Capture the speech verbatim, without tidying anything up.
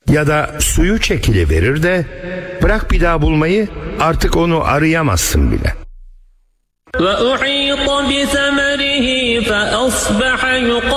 Ya da suyu çekiliverir de bırak bir daha bulmayı, artık onu arayamazsın bile. وَأُحِيطَ بِثَمَرِهِ فَأَصْبَحَ يُقَلِّبُ